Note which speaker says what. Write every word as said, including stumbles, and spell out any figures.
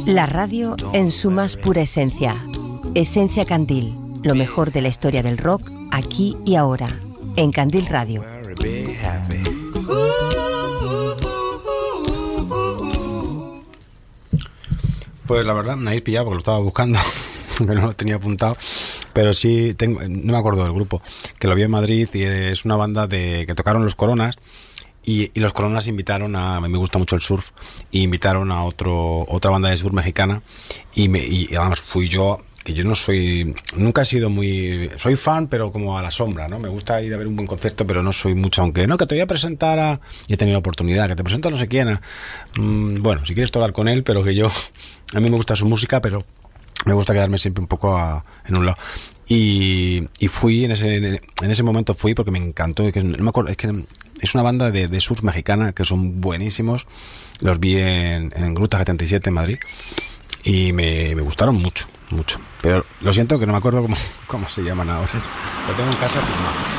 Speaker 1: La radio en su más pura esencia. Esencia Candil, lo mejor de la historia del rock, aquí y ahora, en Candil Radio.
Speaker 2: Pues la verdad me habéis pillado porque lo estaba buscando, que no lo tenía apuntado, pero sí, tengo, no me acuerdo del grupo, que lo vi en Madrid y es una banda de que tocaron Los Coronas. Y, y los Coronas invitaron a, a mí me gusta mucho el surf, y invitaron a otro otra banda de surf mexicana y, me, y además fui yo, que yo no soy, nunca he sido muy, soy fan pero como a la sombra, ¿no? Me gusta ir a ver un buen concierto pero no soy mucho, aunque no, que te voy a presentar a, y he tenido la oportunidad, que te presento a no sé quién, a, mmm, bueno, si quieres tocar con él, pero que yo, a mí me gusta su música, pero me gusta quedarme siempre un poco a, en un lado. Y, y fui en ese en ese momento fui porque me encantó, que no me acuerdo, es que es una banda de, de surf mexicana que son buenísimos. Los vi en, en Gruta setenta y siete en Madrid y me, me gustaron mucho, mucho. Pero lo siento que no me acuerdo cómo, cómo se llaman ahora. Lo tengo en casa firmado.